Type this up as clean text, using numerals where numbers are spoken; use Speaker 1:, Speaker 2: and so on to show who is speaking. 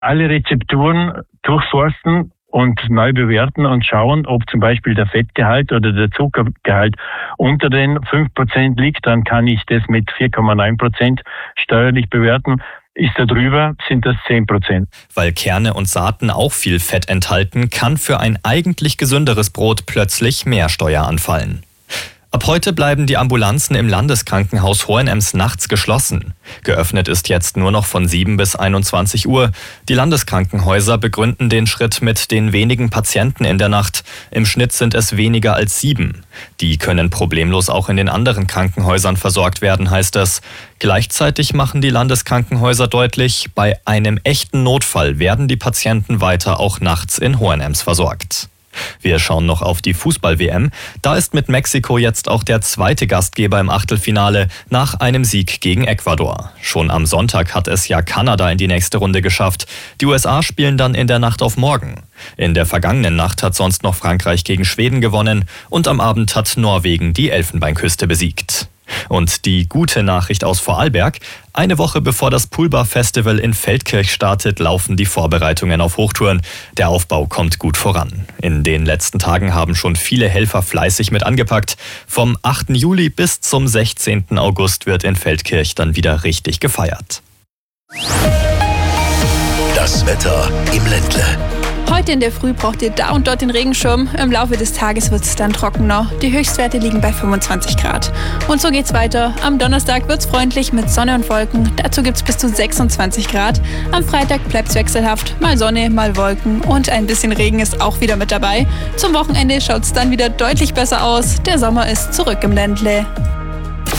Speaker 1: Alle Rezepturen durchforsten und neu bewerten und schauen, ob zum Beispiel der Fettgehalt oder der Zuckergehalt unter den 5% liegt, dann kann ich das mit 4,9% steuerlich bewerten. Ist da drüber, sind das 10%.
Speaker 2: Weil Kerne und Saaten auch viel Fett enthalten, kann für ein eigentlich gesünderes Brot plötzlich mehr Steuer anfallen. Ab heute bleiben die Ambulanzen im Landeskrankenhaus Hohenems nachts geschlossen. Geöffnet ist jetzt nur noch von 7 bis 21 Uhr. Die Landeskrankenhäuser begründen den Schritt mit den wenigen Patienten in der Nacht. Im Schnitt sind es weniger als 7. Die können problemlos auch in den anderen Krankenhäusern versorgt werden, heißt es. Gleichzeitig machen die Landeskrankenhäuser deutlich, bei einem echten Notfall werden die Patienten weiter auch nachts in Hohenems versorgt. Wir schauen noch auf die Fußball-WM. Da ist mit Mexiko jetzt auch der zweite Gastgeber im Achtelfinale nach einem Sieg gegen Ecuador. Schon am Sonntag hat es ja Kanada in die nächste Runde geschafft. Die USA spielen dann in der Nacht auf morgen. In der vergangenen Nacht hat sonst noch Frankreich gegen Schweden gewonnen und am Abend hat Norwegen die Elfenbeinküste besiegt. Und die gute Nachricht aus Vorarlberg: Eine Woche bevor das Poolbar-Festival in Feldkirch startet, laufen die Vorbereitungen auf Hochtouren. Der Aufbau kommt gut voran. In den letzten Tagen haben schon viele Helfer fleißig mit angepackt. Vom 8. Juli bis zum 16. August wird in Feldkirch dann wieder richtig gefeiert.
Speaker 3: Das Wetter im Ländle.
Speaker 4: Heute in der Früh braucht ihr da und dort den Regenschirm. Im Laufe des Tages wird es dann trockener. Die Höchstwerte liegen bei 25 Grad. Und so geht's weiter. Am Donnerstag wird's freundlich mit Sonne und Wolken. Dazu gibt's bis zu 26 Grad. Am Freitag bleibt's wechselhaft. Mal Sonne, mal Wolken. Und ein bisschen Regen ist auch wieder mit dabei. Zum Wochenende schaut's dann wieder deutlich besser aus. Der Sommer ist zurück im Ländle.